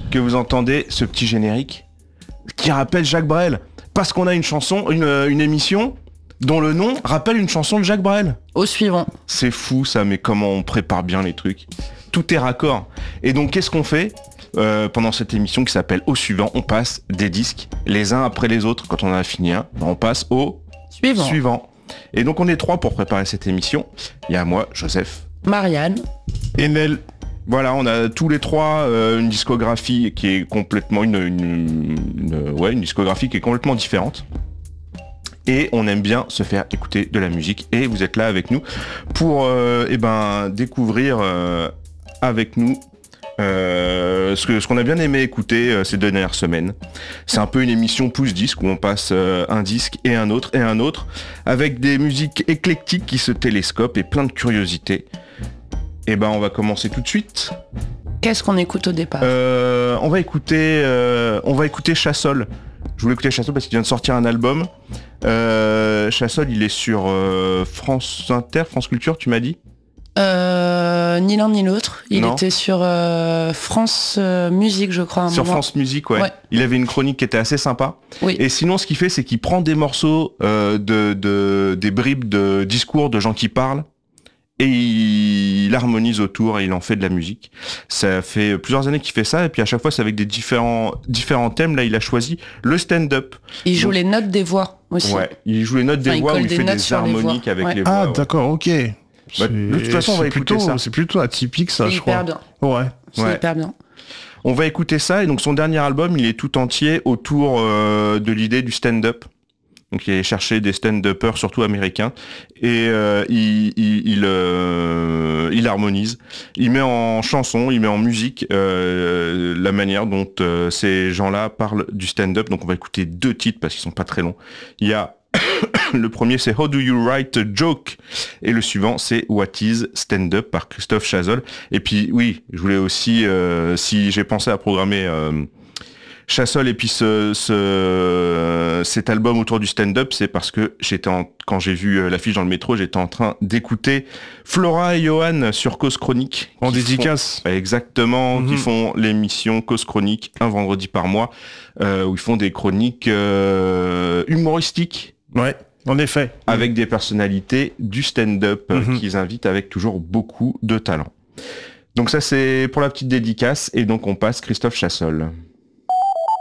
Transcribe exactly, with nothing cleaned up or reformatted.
que vous entendez ce petit générique qui rappelle Jacques Brel. Parce qu'on a une chanson, une, une émission dont le nom rappelle une chanson de Jacques Brel. Au suivant. C'est fou ça, mais comment on prépare bien les trucs. Tout est raccord. Et donc qu'est-ce qu'on fait euh, pendant cette émission qui s'appelle Au suivant? On passe des disques les uns après les autres. Quand on en a fini un, on passe au suivant. suivant. Et donc on est trois pour préparer cette émission. Il y a moi, Joseph, Marianne et Nel. Voilà, on a tous les trois euh, une discographie qui est complètement une, une, une, ouais, une discographie qui est complètement différente. Et on aime bien se faire écouter de la musique. Et vous êtes là avec nous pour euh, eh ben, découvrir euh, avec nous euh, ce, que, ce qu'on a bien aimé écouter euh, ces deux dernières semaines. C'est un peu une émission pouce disque où on passe euh, un disque et un autre et un autre avec des musiques éclectiques qui se télescopent et plein de curiosités. Et ben on va commencer tout de suite. Qu'est-ce qu'on écoute au départ? euh, On va écouter, euh, on va écouter Chassol. Je voulais écouter Chassol parce qu'il vient de sortir un album. Euh, Chassol, il est sur euh, France Inter, France Culture, tu m'as dit? euh, Ni l'un ni l'autre. Il Non. était sur euh, France euh, Musique, je crois. À un Sur moment. France Musique, ouais. Ouais. Il avait une chronique qui était assez sympa. Oui. Et sinon, ce qu'il fait, c'est qu'il prend des morceaux, euh, de, de, des bribes de discours de gens qui parlent. Et il harmonise autour et il en fait de la musique. Ça fait plusieurs années qu'il fait ça et puis à chaque fois c'est avec des différents différents thèmes. Là il a choisi le stand-up. Il joue Donc, les notes des voix aussi. Ouais, il joue les notes des Enfin, il voix colle où il des fait notes des sur les harmoniques voix. avec Ouais. les voix. Ah, ouais. d'accord, ok. Bah, C'est- de toute façon, on va c'est écouter plutôt, ça. C'est plutôt atypique, ça, C'est je crois. hyper bien. Ouais. C'est Ouais. hyper bien. On va écouter ça et donc son dernier album il est tout entier autour euh, de l'idée du stand-up. Donc il est cherché des stand-uppers surtout américains et euh, il il il, euh, il harmonise, il met en chanson, il met en musique euh, la manière dont euh, ces gens-là parlent du stand-up. Donc on va écouter deux titres parce qu'ils sont pas très longs. Il y a le premier c'est How Do You Write a Joke et le suivant c'est What Is Stand-Up par Christophe Chazol. Et puis oui, je voulais aussi euh, si j'ai pensé à programmer euh, Chassol et puis ce, ce, cet album autour du stand-up, c'est parce que j'étais en, quand j'ai vu l'affiche dans le métro, j'étais en train d'écouter Flora et Johan sur Cause Chronique. En qui dédicace. font- exactement, Mhm. qui font l'émission Cause Chronique un vendredi par mois, euh, où ils font des chroniques euh, humoristiques Ouais, en effet. avec des personnalités du stand-up euh, Mhm. qu'ils invitent avec toujours beaucoup de talent. Donc ça c'est pour la petite dédicace et donc on passe Christophe Chassol.